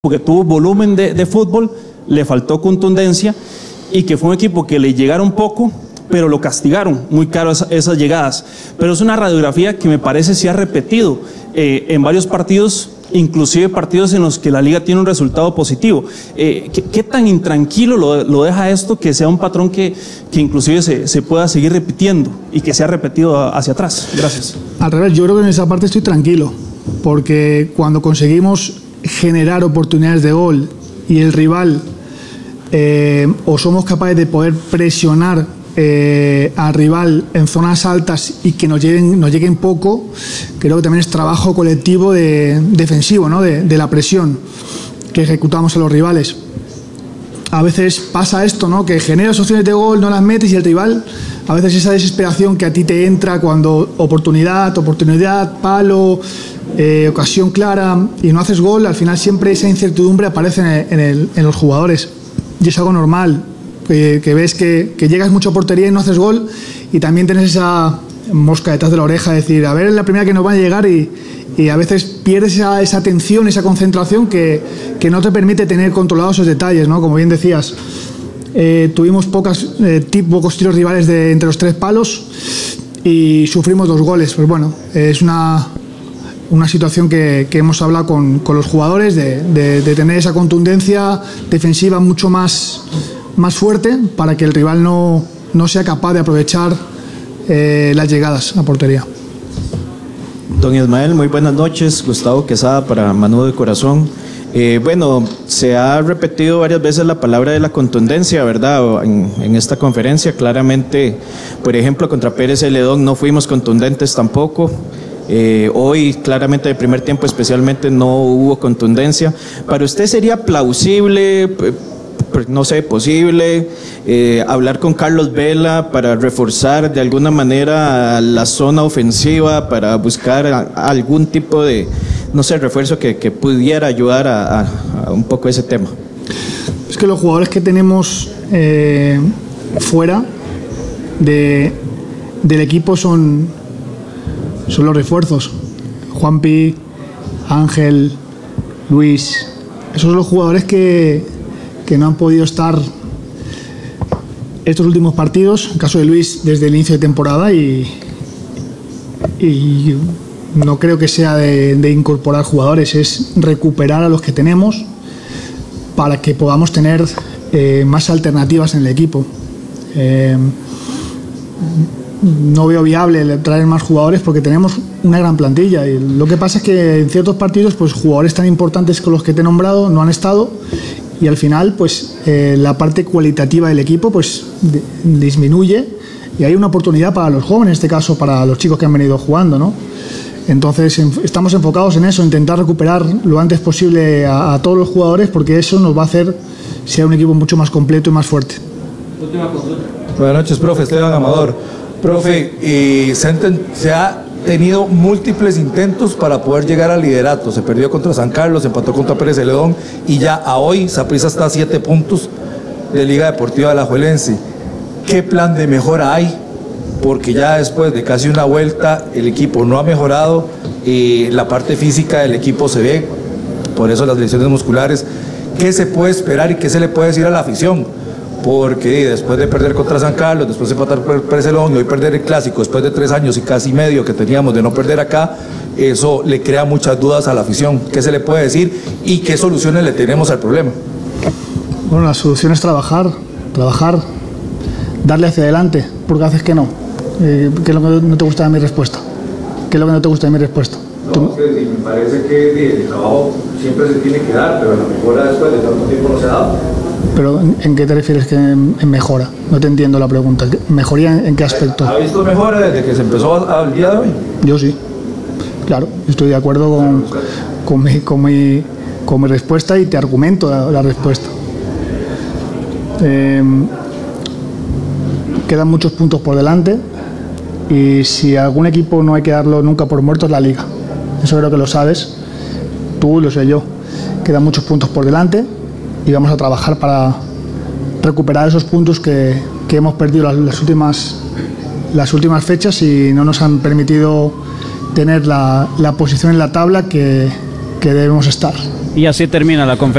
porque tuvo volumen de fútbol, le faltó contundencia y que fue un equipo que le llegaron poco, pero lo castigaron muy caro esas llegadas. Pero es una radiografía que me parece se ha repetido en varios partidos, inclusive partidos en los que la liga tiene un resultado positivo. ¿Qué tan intranquilo lo deja esto que sea un patrón que inclusive se pueda seguir repitiendo y que se ha repetido hacia atrás? Gracias. Al revés, yo creo que en esa parte estoy tranquilo, porque cuando conseguimos generar oportunidades de gol y el rival o somos capaces de poder presionar al rival en zonas altas y que nos lleguen poco, creo que también es trabajo colectivo defensivo, ¿no? de la presión que ejecutamos a los rivales. A veces pasa esto, ¿no? Que generas opciones de gol, no las metes y el rival, a veces esa desesperación que a ti te entra cuando oportunidad, palo, ocasión clara y no haces gol, al final siempre esa incertidumbre aparece en los jugadores y es algo normal, que ves que llegas mucho a portería y no haces gol y también tienes esa mosca detrás de la oreja, decir, a ver, es la primera que nos va a llegar y a veces pierdes esa atención, esa concentración que no te permite tener controlados esos detalles, ¿no? Como bien decías, tuvimos pocos tiros rivales entre los 3 palos y sufrimos 2 goles. Pues bueno, es una situación que hemos hablado con los jugadores de tener esa contundencia defensiva mucho más fuerte para que el rival no sea capaz de aprovechar las llegadas a portería. Don Ismael, muy buenas noches. Gustavo Quesada para Manu de Corazón. Bueno, se ha repetido varias veces la palabra de la contundencia, ¿verdad? En esta conferencia, claramente, por ejemplo, contra Pérez Celedón no fuimos contundentes tampoco. Hoy, claramente, de primer tiempo especialmente, no hubo contundencia. ¿Para usted sería plausible, no sé, posible, hablar con Carlos Vela para reforzar de alguna manera la zona ofensiva, para buscar algún tipo de, no sé, refuerzo que pudiera ayudar a un poco ese tema? Es que los jugadores que tenemos fuera del equipo son los refuerzos. Juanpi, Ángel, Luis, esos son los jugadores que no han podido estar estos últimos partidos, en el caso de Luis desde el inicio de temporada y no creo que sea de incorporar jugadores, es recuperar a los que tenemos para que podamos tener más alternativas en el equipo. No veo viable traer más jugadores porque tenemos una gran plantilla y lo que pasa es que en ciertos partidos pues jugadores tan importantes con los que te he nombrado no han estado y al final pues la parte cualitativa del equipo pues disminuye y hay una oportunidad para los jóvenes, en este caso para los chicos que han venido jugando, ¿no? Entonces estamos enfocados en eso, intentar recuperar lo antes posible a todos los jugadores porque eso nos va a hacer ser un equipo mucho más completo y más fuerte. Buenas noches, profe. Esteban Amador. Profe, se ha tenido múltiples intentos para poder llegar al liderato. Se perdió contra San Carlos, empató contra Pérez Celedón y ya a hoy Saprissa está a 7 puntos de Liga Deportiva Alajuelense. ¿Qué plan de mejora hay? Porque ya después de casi una vuelta el equipo no ha mejorado, la parte física del equipo se ve, por eso las lesiones musculares. ¿Qué se puede esperar y qué se le puede decir a la afición? Porque después de perder contra San Carlos, después de empatar por Pérez Celedón y hoy perder el clásico, después de 3 años y casi medio que teníamos de no perder acá, eso le crea muchas dudas a la afición. ¿Qué se le puede decir y qué soluciones le tenemos al problema? Bueno, la solución es trabajar, darle hacia adelante, porque haces que no. ¿Qué es lo que no te gusta de mi respuesta? ¿Qué es lo que no te gusta de mi respuesta? No, es que me parece que el trabajo siempre se tiene que dar, pero la mejora después de tanto tiempo no se ha dado. ¿Pero en qué te refieres que en mejora? No te entiendo la pregunta. ¿Mejoría en qué aspecto? ¿Ha visto mejora desde que se empezó al día de hoy? Yo sí, claro. Estoy de acuerdo con mi respuesta y te argumento la respuesta. Quedan muchos puntos por delante y si algún equipo no hay que darlo nunca por muerto es la Liga. Eso creo que lo sabes, tú, lo sé yo. Quedan muchos puntos por delante y vamos a trabajar para recuperar esos puntos que hemos perdido las últimas fechas y no nos han permitido tener la posición en la tabla que debemos estar. Y así termina la conferencia.